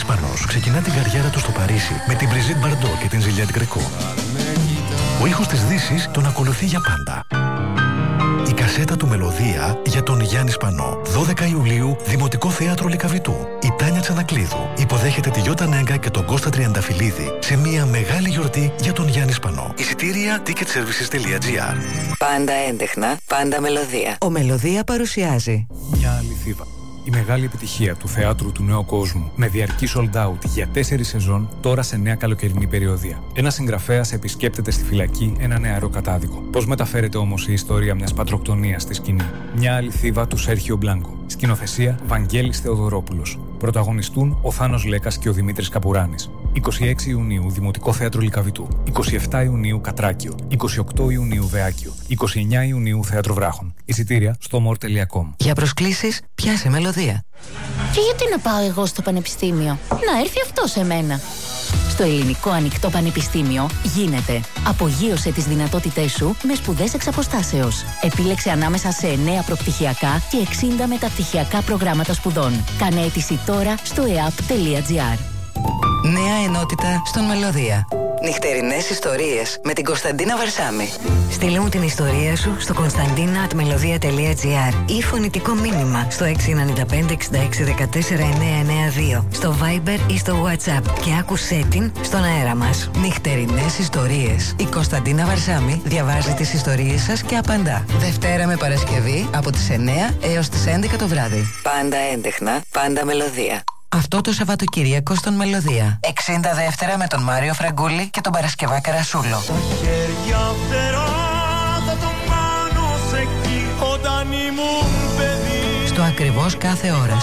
Ισπανός ξεκινά την καριέρα του στο Παρίσι με την Brigitte Bardot και την Juliette Gréco. Ο ήχος της Δύσης τον ακολουθεί για πάντα. Η κασέτα του Μελωδία για τον Γιάννη Σπανό. 12 Ιουλίου, Δημοτικό Θέατρο Λυκαβητού. Η Τάνια Τσανακλείδου υποδέχεται τη Γιώτα Νέγκα και τον Κώστα Τριανταφυλλίδη σε μια μεγάλη γιορτή για τον Γιάννη Σπανό. Εισιτήρια ticketservices.gr. Πάντα έντεχνα, πάντα μελωδία. Ο Μελωδία παρουσιάζει Μια αληθίδα. Η μεγάλη επιτυχία του θεάτρου του νέου κόσμου με διαρκή sold out για 4 σεζόν, τώρα σε νέα καλοκαιρινή περιοδία. Ένας συγγραφέας επισκέπτεται στη φυλακή ένα νεαρό κατάδικο. Πώς μεταφέρεται όμως η ιστορία μιας πατροκτονίας στη σκηνή? Μια αληθίδα του Σέρχιο Μπλάνκο. Σκηνοθεσία Βαγγέλης Θεοδωρόπουλος. Πρωταγωνιστούν ο Θάνος Λέκας και ο Δημήτρης Καπουράνης. 26 Ιουνίου Δημοτικό Θέατρο Λυκαβητού. 27 Ιουνίου Κατράκιο. 28 Ιουνίου Βεάκιο. 29 Ιουνίου Θέατρο Βράχων. Εισιτήρια στο more.com. Για προσκλήσεις, πιάσε Μελωδία. Και γιατί να πάω εγώ στο πανεπιστήμιο? Να έρθει αυτό σε μένα. Στο Ελληνικό Ανοιχτό Πανεπιστήμιο γίνεται. Απογείωσε τις δυνατότητές σου με σπουδές εξ αποστάσεως. Επίλεξε ανάμεσα σε 9 προπτυχιακά και 60 μεταπτυχιακά προγράμματα σπουδών. Κάνε αίτηση τώρα στο eap.gr. Νέα ενότητα στον Μελωδία. Νυχτερινές ιστορίες με την Κωνσταντίνα Βαρσάμη. Στείλε μου την ιστορία σου στο konstantina@melodia.gr ή φωνητικό μήνυμα στο 695 66 14 992, στο Viber ή στο WhatsApp και άκουσέ την στον αέρα μας. Νυχτερινές ιστορίες. Η Κωνσταντίνα Βαρσάμη διαβάζει τις ιστορίες σας και απαντά. Δευτέρα με Παρασκευή από τις 9 έως τις 11 το βράδυ. Πάντα έντεχνα, πάντα μελωδία. Αυτό το Σαββατοκύριακο στον Μελωδία. 60 δεύτερα με τον Μάριο Φραγκούλη και τον Παρασκευά Καρασούλο. Τα χέρια φτερά θα το πάνω σε εκεί όταν ήμουν παιδί. Στο ακριβώς κάθε ώρας.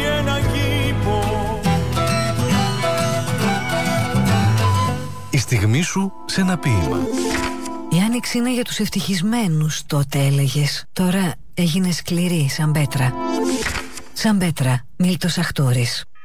Η στιγμή σου σε ένα ποίημα. Η άνοιξη είναι για τους ευτυχισμένους, τότε έλεγες. Τώρα έγινε σκληρή σαν πέτρα. Σαν πέτρα, Μίλτος Αχτούρης.